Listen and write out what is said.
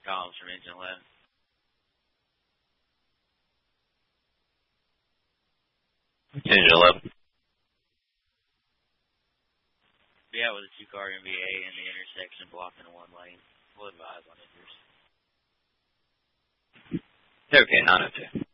Collins from Engine 11. Engine 11. Yeah, with a 2-car MVA in the intersection blocking one lane. We'll advise on injuries. Okay, 902.